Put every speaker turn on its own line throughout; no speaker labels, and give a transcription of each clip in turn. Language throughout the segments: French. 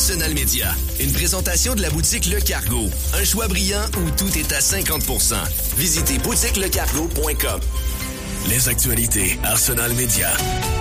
Arsenal Média. Une présentation de la boutique Le Cargo. Un choix brillant où tout est à 50%. Visitez boutiquelecargo.com. Les actualités Arsenal Média.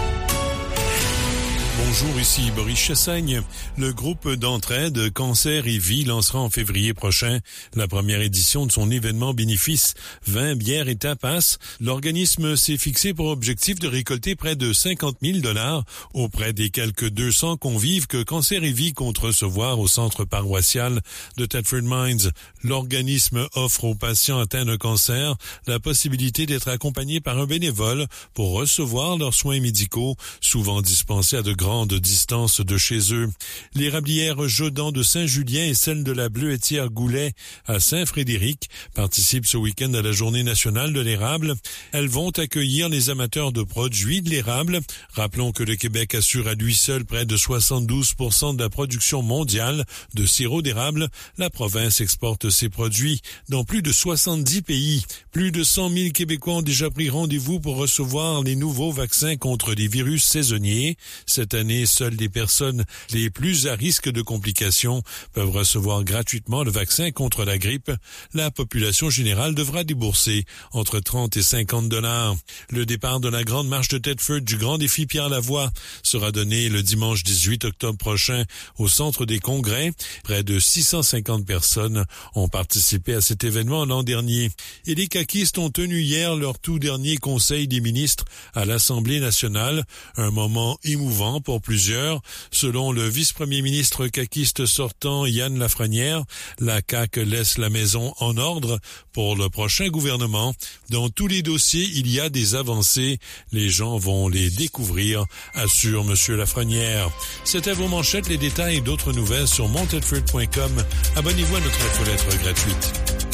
Bonjour, ici Boris Chassagne. Le groupe d'entraide Cancer et Vie lancera en février prochain la première édition de son événement bénéfice 20 bières et tapas. L'organisme s'est fixé pour objectif de récolter près de 50 000 $ auprès des quelques 200 convives que Cancer et Vie compte recevoir au centre paroissial de Thetford Mines. L'organisme offre aux patients atteints de cancer la possibilité d'être accompagnés par un bénévole pour recevoir leurs soins médicaux, souvent dispensés à de grandes distances de chez eux. L'érablière Jodan de Saint-Julien et celle de la Bleuetière-Goulet à Saint-Frédéric participent ce week-end à la Journée nationale de l'érable. Elles vont accueillir les amateurs de produits de l'érable. Rappelons que le Québec assure à lui seul près de 72% de la production mondiale de sirop d'érable. La province exporte ses produits dans plus de 70 pays. Plus de 100 000 Québécois ont déjà pris rendez-vous pour recevoir les nouveaux vaccins contre les virus saisonniers. Cette année, seules les personnes les plus à risque de complications peuvent recevoir gratuitement le vaccin contre la grippe. La population générale devra débourser entre 30 et 50 $. Le départ de la grande marche de Thetford du Grand Défi Pierre-Lavoie sera donné le dimanche 18 octobre prochain au Centre des Congrès. Près de 650 personnes ont participé à cet événement l'an dernier. Et les caquistes ont tenu hier leur tout dernier conseil des ministres à l'Assemblée nationale. Un moment émouvant pour plusieurs. Selon le vice-premier ministre caquiste sortant Yann Lafrenière, la CAQ laisse la maison en ordre pour le prochain gouvernement. Dans tous les dossiers, il y a des avancées. Les gens vont les découvrir, assure M. Lafrenière. C'était vos manchettes, les détails et d'autres nouvelles sur montedford.com. Abonnez-vous à notre infolettre gratuite.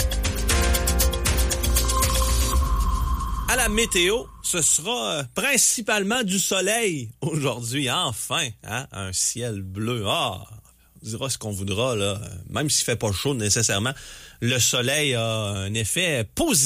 À la météo, ce sera principalement du soleil aujourd'hui, enfin, hein? Un ciel bleu. On dira ce qu'on voudra, là, même s'il fait pas chaud nécessairement. Le soleil a un effet positif.